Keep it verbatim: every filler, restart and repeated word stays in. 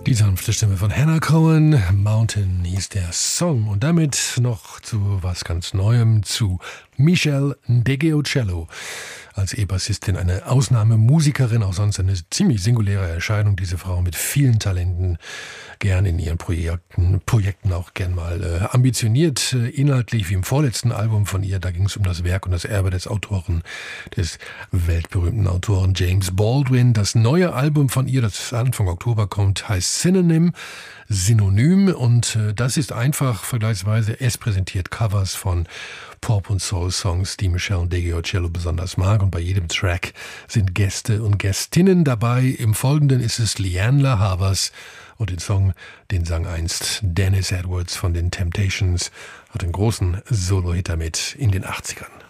Die sanfte Stimme von Hannah Cohen, Mountain hieß der Song. Und damit noch zu was ganz Neuem, zu Michelle Ndegeocello. Als E-Bassistin eine Ausnahmemusikerin, auch sonst eine ziemlich singuläre Erscheinung, diese Frau mit vielen Talenten, gern in ihren Projekten, Projekten auch gern mal äh, ambitioniert, äh, inhaltlich wie im vorletzten Album von ihr, da ging es um das Werk und das Erbe des Autoren, des weltberühmten Autoren James Baldwin. Das neue Album von ihr, das Anfang Oktober kommt, heißt Synonym, Synonym, und äh, das ist einfach vergleichsweise, es präsentiert Covers von Pop- und Soul-Songs, die Michelle Ndegeocello besonders mag, und bei jedem Track sind Gäste und Gästinnen dabei. Im Folgenden ist es Leanne La Havas, und den Song, den sang einst Dennis Edwards von den Temptations, hat einen großen Solo-Hit damit in den achtzigern.